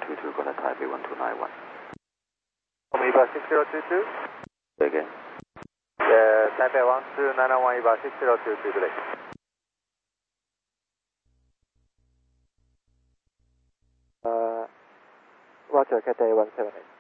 1222, contact Taipei 1291. EVA 6022. Say again. Taipei 1291, EVA 6022 today. Roger, Cathay 178.